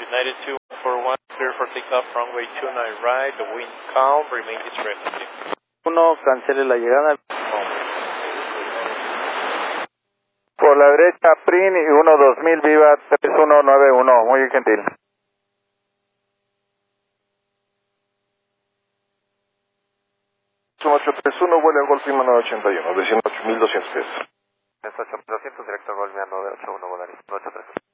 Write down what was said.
9241, clear for takeoff, runway 29 right, the wind calm, remain discrepancy. 1, cancele la llegada. Por la derecha, PRIN y 1-2000, viva 3191, muy gentil. 1831, vuela Golf Lima 981, de 108.200 pies. 200, director Golf Lima 981, volar 931.